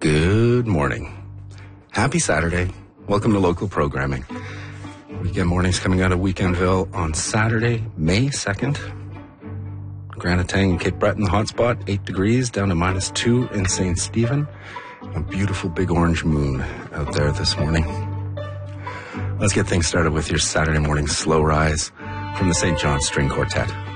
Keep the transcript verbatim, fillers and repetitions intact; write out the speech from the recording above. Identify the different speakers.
Speaker 1: Good morning. Happy Saturday. Welcome to local programming. Weekend mornings coming out of Weekendville on Saturday, May second. Granitang and Cape Breton, the hot spot, eight degrees, down to minus two in Saint Stephen. A beautiful big orange moon out there this morning. Let's get things started with your Saturday morning slow rise from the Saint John String Quartet.